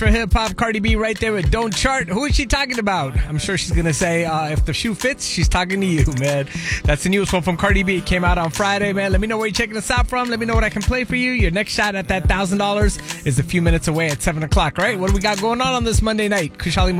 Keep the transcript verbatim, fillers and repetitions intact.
For hip-hop, Cardi B right there with Don't Chart. Who is she talking about? I'm sure she's going to say, uh, if the shoe fits, she's talking to you, man. That's the newest one from Cardi B. It came out on Friday, man. Let me know where you're checking us out from. Let me know what I can play for you. Your next shot at that one thousand dollars is a few minutes away at seven o'clock, right? What do we got going on on this Monday night? Kushali